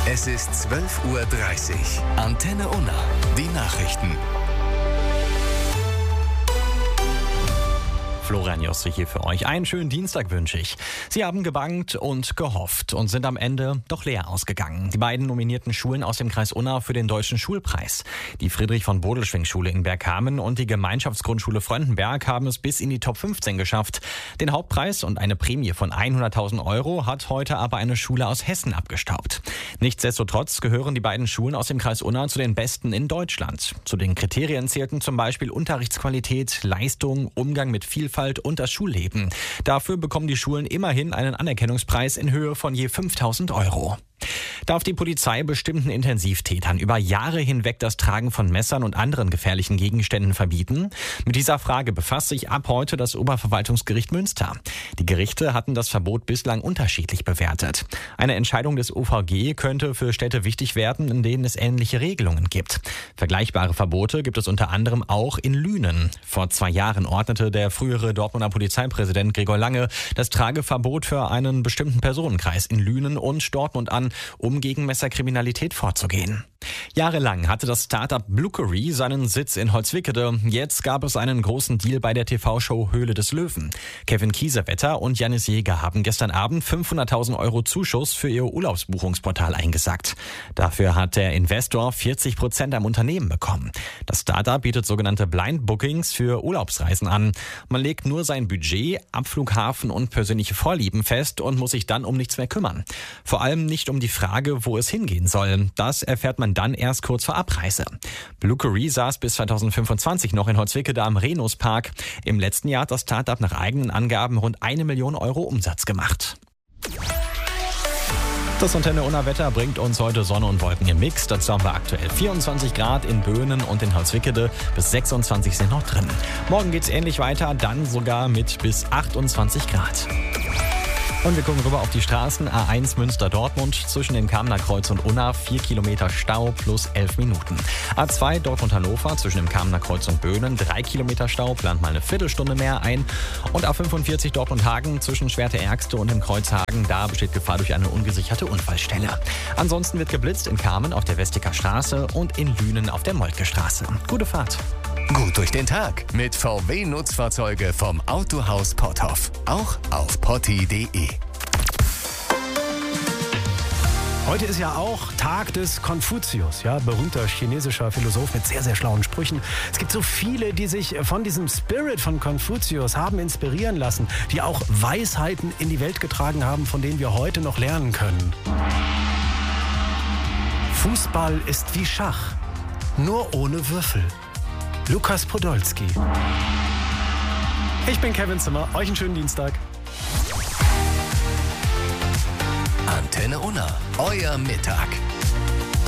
Es ist 12:30 Uhr. Antenne Unna. Die Nachrichten. Florian Josse hier für euch. Einen schönen Dienstag wünsche ich. Sie haben gebangt und gehofft und sind am Ende doch leer ausgegangen. Die beiden nominierten Schulen aus dem Kreis Unna für den Deutschen Schulpreis. Die Friedrich-von-Bodelschwingh-Schule in Bergkamen und die Gemeinschaftsgrundschule Fröndenberg haben es bis in die Top 15 geschafft. Den Hauptpreis und eine Prämie von 100.000 Euro hat heute aber eine Schule aus Hessen abgestaubt. Nichtsdestotrotz gehören die beiden Schulen aus dem Kreis Unna zu den besten in Deutschland. Zu den Kriterien zählten zum Beispiel Unterrichtsqualität, Leistung, Umgang mit Vielfalt und das Schulleben. Dafür bekommen die Schulen immerhin einen Anerkennungspreis in Höhe von je 5.000 Euro. Darf die Polizei bestimmten Intensivtätern über Jahre hinweg das Tragen von Messern und anderen gefährlichen Gegenständen verbieten? Mit dieser Frage befasst sich ab heute das Oberverwaltungsgericht Münster. Die Gerichte hatten das Verbot bislang unterschiedlich bewertet. Eine Entscheidung des OVG könnte für Städte wichtig werden, in denen es ähnliche Regelungen gibt. Vergleichbare Verbote gibt es unter anderem auch in Lünen. Vor 2 Jahren ordnete der frühere Dortmunder Polizeipräsident Gregor Lange das Trageverbot für einen bestimmten Personenkreis in Lünen und Dortmund an, um gegen Messerkriminalität vorzugehen. Jahrelang hatte das Startup Blueberry seinen Sitz in Holzwickede. Jetzt gab es einen großen Deal bei der TV-Show Höhle des Löwen. Kevin Kiesewetter und Janis Jäger haben gestern Abend 500.000 Euro Zuschuss für ihr Urlaubsbuchungsportal eingesackt. Dafür hat der Investor 40% am Unternehmen bekommen. Das Startup bietet sogenannte Blind Bookings für Urlaubsreisen an. Man legt nur sein Budget, Abflughafen und persönliche Vorlieben fest und muss sich dann um nichts mehr kümmern. Vor allem nicht um die Frage, wo es hingehen soll. Das erfährt man dann erst kurz vor Abreise. Blueberry saß bis 2025 noch in Holzwickede am Renuspark. Im letzten Jahr hat das Startup nach eigenen Angaben rund 1 Million Euro Umsatz gemacht. Das Antenne Unna Wetter bringt uns heute Sonne und Wolken im Mix. Dazu haben wir aktuell 24 Grad in Böhnen und in Holzwickede. Bis 26 sind noch drin. Morgen geht's ähnlich weiter, dann sogar mit bis 28 Grad. Und wir gucken rüber auf die Straßen. A1 Münster-Dortmund zwischen dem Kamener Kreuz und Unna 4 Kilometer Stau plus 11 Minuten. A2 Dortmund-Hannover zwischen dem Kamener Kreuz und Böhnen 3 Kilometer Stau, plant mal eine Viertelstunde mehr ein. Und A45 Dortmund-Hagen zwischen Schwerte-Ärgste und dem Kreuzhagen, da besteht Gefahr durch eine ungesicherte Unfallstelle. Ansonsten wird geblitzt in Kamen auf der Westiker Straße und in Lünen auf der Moltke Straße. Gute Fahrt. Gut durch den Tag mit VW-Nutzfahrzeuge vom Autohaus Potthoff. Auch auf potti.de. Heute ist ja auch Tag des Konfuzius, ja, berühmter chinesischer Philosoph mit sehr, sehr schlauen Sprüchen. Es gibt so viele, die sich von diesem Spirit von Konfuzius haben inspirieren lassen, die auch Weisheiten in die Welt getragen haben, von denen wir heute noch lernen können. Fußball ist wie Schach, nur ohne Würfel. Lukas Podolski. Ich bin Kevin Zimmer. Euch einen schönen Dienstag. Antenne Unna, euer Mittag.